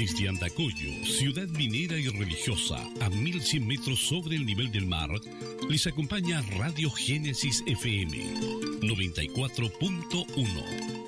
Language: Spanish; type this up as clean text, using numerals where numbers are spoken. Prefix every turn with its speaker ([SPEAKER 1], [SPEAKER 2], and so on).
[SPEAKER 1] Desde Andacollo, ciudad minera y religiosa, a 1100 metros sobre el nivel del mar, les acompaña Radio Génesis FM 94.1.